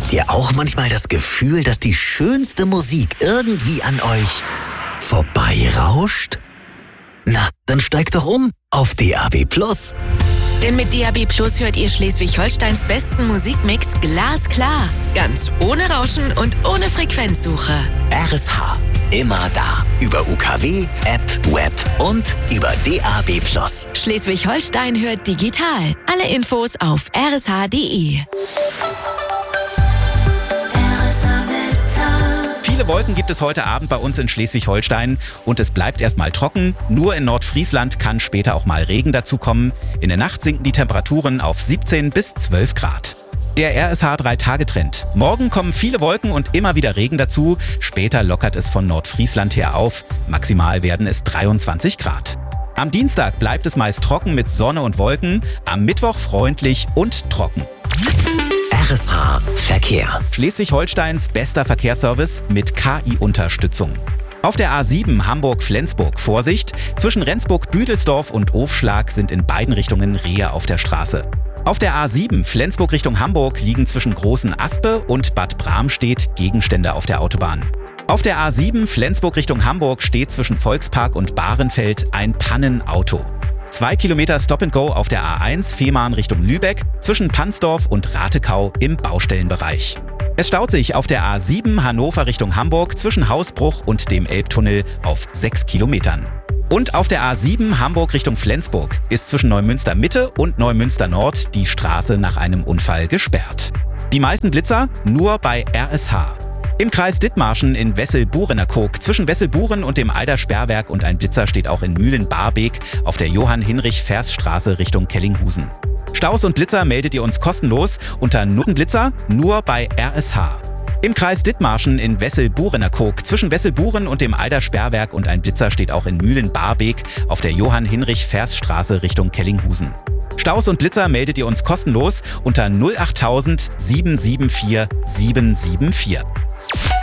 Habt ihr auch manchmal das Gefühl, dass die schönste Musik irgendwie an euch vorbeirauscht? Na, dann steigt doch um auf DAB+. Denn mit DAB+ hört ihr Schleswig-Holsteins besten Musikmix glasklar. Ganz ohne Rauschen und ohne Frequenzsuche. RSH. Immer da. Über UKW, App, Web und über DAB+. Schleswig-Holstein hört digital. Alle Infos auf rsh.de. Viele Wolken gibt es heute Abend bei uns in Schleswig-Holstein und es bleibt erstmal trocken. Nur in Nordfriesland kann später auch mal Regen dazukommen. In der Nacht sinken die Temperaturen auf 17 bis 12 Grad. Der RSH 3-Tage-Trend. Morgen kommen viele Wolken und immer wieder Regen dazu. Später lockert es von Nordfriesland her auf. Maximal werden es 23 Grad. Am Dienstag bleibt es meist trocken mit Sonne und Wolken. Am Mittwoch freundlich und trocken. RSH Verkehr. Schleswig-Holsteins bester Verkehrsservice mit KI-Unterstützung. Auf der A7 Hamburg-Flensburg Vorsicht. Zwischen Rendsburg-Büdelsdorf und Ofschlag sind in beiden Richtungen Rehe auf der Straße. Auf der A7 Flensburg Richtung Hamburg liegen zwischen Großen Aspe und Bad Bramstedt Gegenstände auf der Autobahn. Auf der A7 Flensburg Richtung Hamburg steht zwischen Volkspark und Bahrenfeld ein Pannenauto. 2 Kilometer Stop-and-Go auf der A1 Fehmarn Richtung Lübeck zwischen Pansdorf und Ratekau im Baustellenbereich. Es staut sich auf der A7 Hannover Richtung Hamburg zwischen Hausbruch und dem Elbtunnel auf 6 Kilometern. Und auf der A7 Hamburg Richtung Flensburg ist zwischen Neumünster Mitte und Neumünster Nord die Straße nach einem Unfall gesperrt. Die meisten Blitzer nur bei RSH. Im Kreis Dithmarschen in Wessel-Burenerkog zwischen Wessel-Buren und dem Eider-Sperrwerk und ein Blitzer steht auch in Mühlen-Barbeek auf der Johann-Hinrich-Vers-Straße Richtung Kellinghusen. Staus und Blitzer meldet ihr uns kostenlos unter Blitzer nur bei RSH. Im Kreis Dithmarschen in Wessel-Burenerkog zwischen Wessel-Buren und dem Eider-Sperrwerk und ein Blitzer steht auch in Mühlen-Barbeek auf der Johann-Hinrich-Vers-Straße Richtung Kellinghusen. Staus und Blitzer meldet ihr uns kostenlos unter 08000 774 774.